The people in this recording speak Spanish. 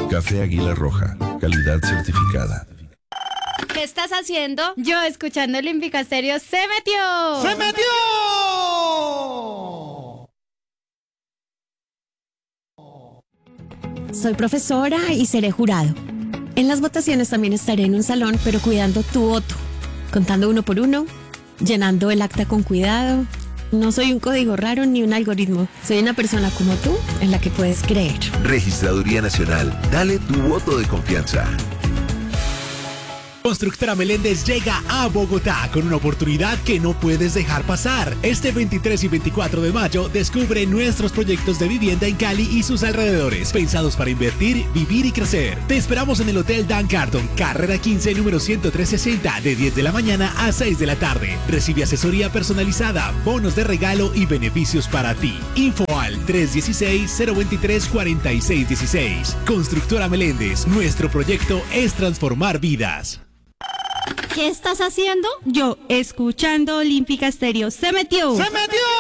Café Águila Roja, calidad certificada. ¿Qué estás haciendo? Yo, escuchando Olímpica Estéreo, ¡se metió! ¡Se metió! Soy profesora y seré jurado. En las votaciones también estaré en un salón, pero cuidando tu voto, contando uno por uno, llenando el acta con cuidado. No soy un código raro ni un algoritmo. Soy una persona como tú en la que puedes creer. Registraduría Nacional. Dale tu voto de confianza. Constructora Meléndez llega a Bogotá con una oportunidad que no puedes dejar pasar. Este 23 y 24 de mayo descubre nuestros proyectos de vivienda en Cali y sus alrededores, pensados para invertir, vivir y crecer. Te esperamos en el Hotel Dan Carton, carrera 15, número 10360, de 10 de la mañana a 6 de la tarde. Recibe asesoría personalizada, bonos de regalo y beneficios para ti. Info al 316-023-4616. Constructora Meléndez, nuestro proyecto es transformar vidas. ¿Qué estás haciendo? Yo, escuchando Olímpica Estéreo, ¡se metió! ¡Se metió!